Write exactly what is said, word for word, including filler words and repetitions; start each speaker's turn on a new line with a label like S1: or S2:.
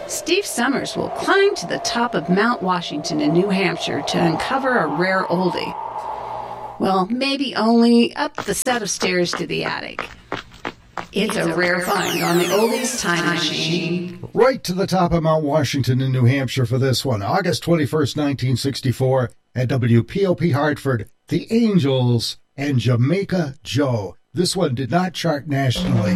S1: Steve Summers will climb to the top of Mount Washington in New Hampshire to uncover a rare oldie. Well, maybe only up the set of stairs to the attic. It's a rare find on the Oldies Time Machine.
S2: Right to the top of Mount Washington in New Hampshire for this one. August twenty-first, nineteen sixty-four, at W P O P Hartford, The Angels and Jamaica Joe. This one did not chart nationally.